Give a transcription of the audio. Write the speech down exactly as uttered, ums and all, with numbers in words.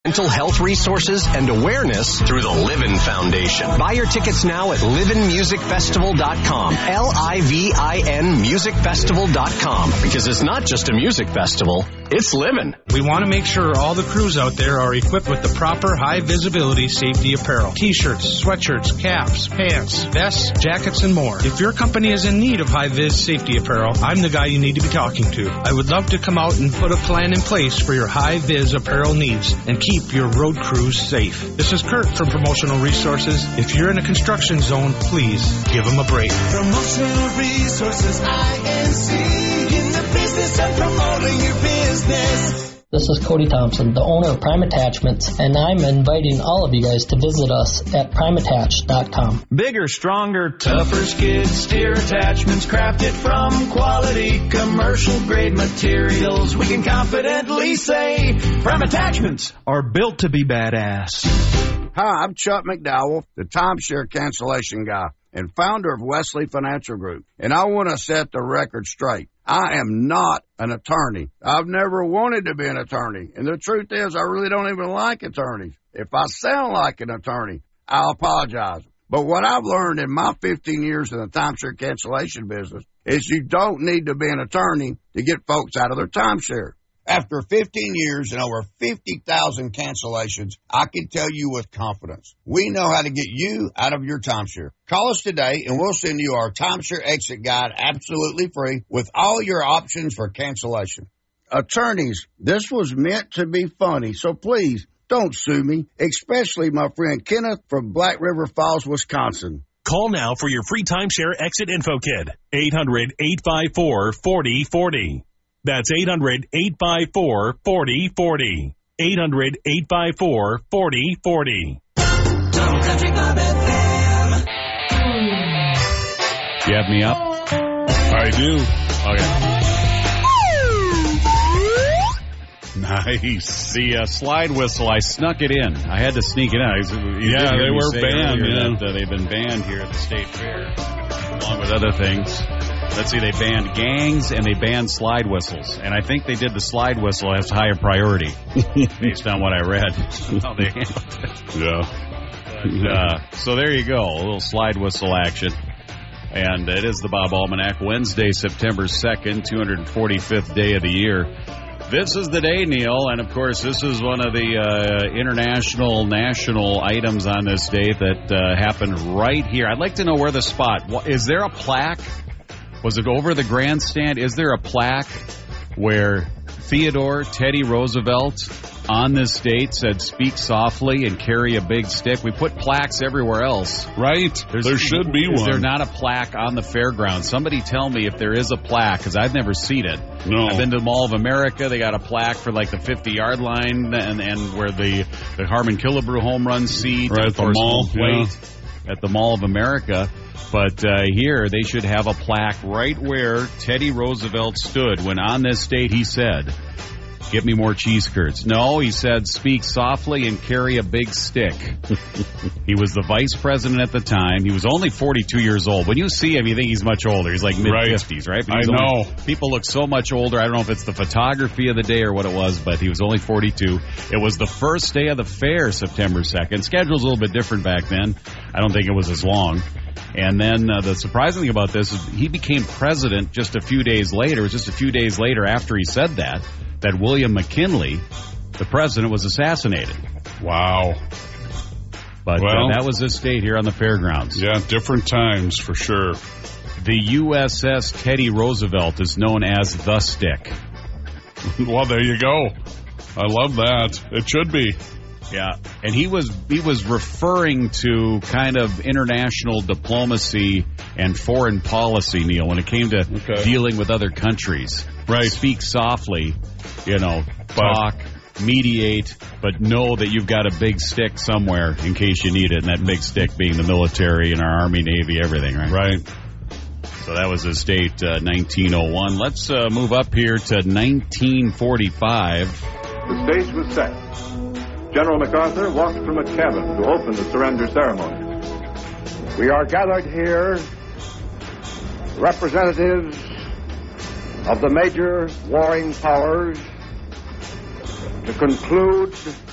Mental health resources and awareness through the Livin Foundation. Buy your tickets now at livin music festival dot com. L I V I N music festival dot com. Because it's not just a music festival, it's livin'. We want to make sure all the crews out there are equipped with the proper high-visibility safety apparel. T-shirts, sweatshirts, caps, pants, vests, jackets, and more. If your company is in need of high-vis safety apparel, I'm the guy you need to be talking to. I would love to come out and put a plan in place for your high-vis apparel needs and keep your road crews safe. This is Kurt from Promotional Resources. If you're in a construction zone, please give them a break. Promotional Resources, I N C, in the business of promoting your business. This is Cody Thompson, the owner of Prime Attachments, and I'm inviting all of you guys to visit us at prime attach dot com. Bigger, stronger, tougher skid steer attachments crafted from quality commercial-grade materials. We can confidently say Prime Attachments are built to be badass. Hi, I'm Chuck McDowell, the timeshare cancellation guy and founder of Wesley Financial Group, and I want to set the record straight. I am not an attorney. I've never wanted to be an attorney. And the truth is, I really don't even like attorneys. If I sound like an attorney, I'll apologize. But what I've learned in my fifteen years in the timeshare cancellation business is you don't need to be an attorney to get folks out of their timeshare. After fifteen years and over fifty thousand cancellations, I can tell you with confidence, we know how to get you out of your timeshare. Call us today and we'll send you our timeshare exit guide absolutely free with all your options for cancellation. Attorneys, this was meant to be funny, so please don't sue me, especially my friend Kenneth from Black River Falls, Wisconsin. Call now for your free timeshare exit info kit. eight hundred, eight five four, four oh four oh. That's eight hundred, eight five four, four oh four oh. eight hundred, eight five four, four oh four oh. Total Country Club F M. You have me up? I do. Okay. Nice. The uh, slide whistle, I snuck it in. I had to sneak it in. I was, yeah, they were banned. Yeah. That, uh, they've been banned here at the State Fair, along with other things. Let's see, they banned gangs and they banned slide whistles. And I think they did the slide whistle as higher priority, based on what I read. How they handled it. Yeah. But, uh, so there you go, a little slide whistle action. And it is the Bob Almanac, Wednesday, September second, two hundred forty-fifth day of the year. This is the day, Neil, and of course this is one of the uh, international, national items on this day that uh, happened right here. I'd like to know where the spot, is there a plaque? Was it over the grandstand? Is there a plaque where Theodore Teddy Roosevelt on this date said, "Speak softly and carry a big stick"? We put plaques everywhere else. Right. There's, there should be is one. Is there not a plaque on the fairgrounds? Somebody tell me if there is a plaque, because I've never seen it. No. I've been to the Mall of America. They got a plaque for like the fifty-yard line and, and where the, the Harmon Killebrew home run seat. Right, and of the course, mall. Plate Yeah. at the Mall of America. But uh, here, they should have a plaque right where Teddy Roosevelt stood when on this date he said, "Get me more cheese curds." No, he said, "Speak softly and carry a big stick." He was the vice president at the time. He was only forty-two years old. When you see him, you think he's much older. He's like mid-fifties, right? But I he's know. Only, people look so much older. I don't know if it's the photography of the day or what it was, but he was only forty-two. It was the first day of the fair, September second. Schedule's a little bit different back then. I don't think it was as long. And then uh, the surprising thing about this is he became president just a few days later. It was just a few days later after he said that, that William McKinley, the president, was assassinated. Wow. But well, uh, that was this date here on the fairgrounds. Yeah, different times for sure. The U S S Teddy Roosevelt is known as the Stick. Well, there you go. I love that. It should be. Yeah, and he was he was referring to kind of international diplomacy and foreign policy, Neil, when it came to okay. dealing with other countries. Right. Speak softly, you know, talk, but, mediate, but know that you've got a big stick somewhere in case you need it, and that big stick being the military and our Army, Navy, everything, right? Right. So that was his date, uh, nineteen oh one. Let's uh, move up here to nineteen forty-five. The stage was set. General MacArthur walked from a cabin to open the surrender ceremony. We are gathered here, representatives of the major warring powers, to conclude